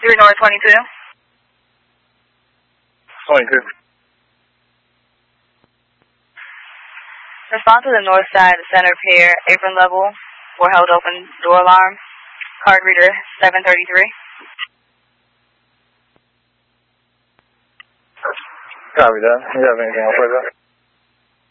3 North 22. 22. Respond to the north side, the center pier, apron level, for held open door alarm. Card reader 733. Copy that. You have anything else like that?